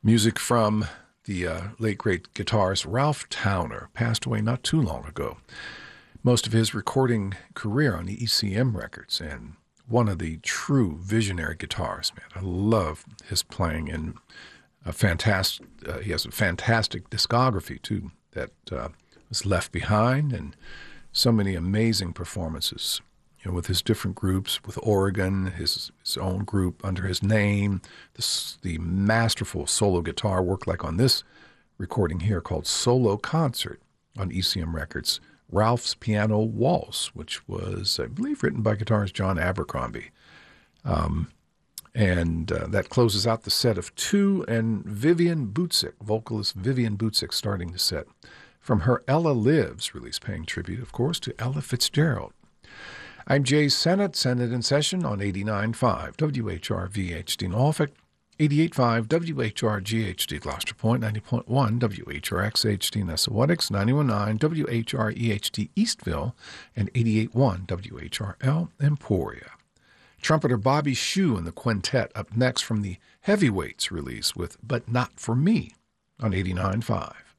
Music from the late, great guitarist Ralph Towner, passed away not too long ago. Most of his recording career on the ECM records, and one of the true visionary guitarists, man. I love his playing, and he has a fantastic discography, too, that was left behind, and so many amazing performances, with his different groups, with Oregon, his own group under his name, the masterful solo guitar work like on this recording here called Solo Concert on ECM Records, Ralph's Piano Waltz, which was, I believe, written by guitarist John Abercrombie. And that closes out the set of two, and Vivian Butzik, vocalist Vivian Butzik, starting the set from her Ella Lives release, paying tribute, of course, to Ella Fitzgerald. I'm Jay Sennett in Session on 89.5 WHRV-HD Norfolk, 88.5 WHRG-HD Gloucester Point, 90.1 WHRX-HD Nessawatix, 91.9 WHRE-HD Eastville, and 88.1 WHRL Emporia. Trumpeter Bobby Shew and the Quintet up next from the Heavyweights release with But Not For Me on 89.5.